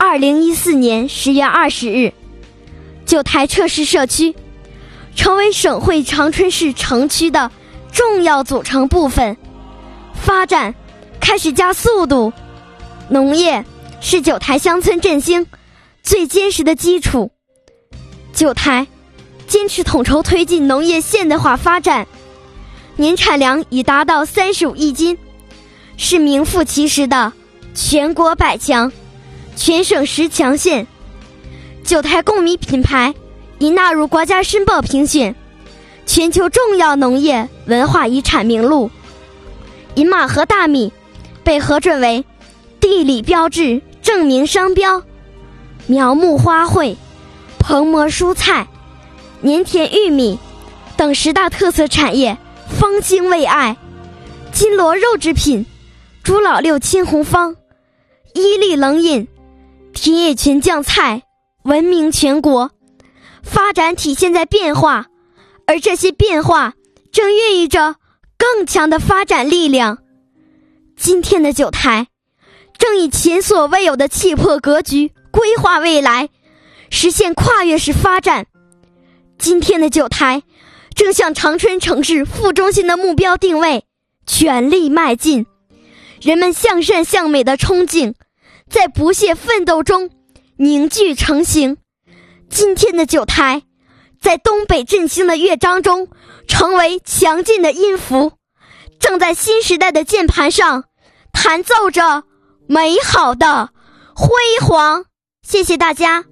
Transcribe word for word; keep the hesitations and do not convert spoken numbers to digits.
二零一四年十月二十日，九台撤市社区成为省会长春市城区的重要组成部分，发展开始加速度。农业是九台乡村振兴最坚实的基础。九台坚持统筹推进农业现代化发展，年产粮已达到三十五亿斤，是名副其实的全国百强、全省十强县。九台贡米品牌已纳入国家申报评选全球重要农业文化遗产名录。饮马河大米被核准为地理标志证明商标。苗木花卉、蓬膜蔬菜、粘田玉米等十大特色产业方兴未艾。金螺肉制品、猪老六青红方、伊利冷饮、铁野泉酱菜闻名全国。发展体现在变化，而这些变化正孕育着更强的发展力量。今天的九台正以前所未有的气魄格局规划未来，实现跨越式发展。今天的九台正向长春城市副中心的目标定位全力迈进。人们向善向美的憧憬在不懈奋斗中凝聚成型。今天的九台在东北振兴的乐章中成为强劲的音符，正在新时代的键盘上弹奏着美好的辉煌。谢谢大家。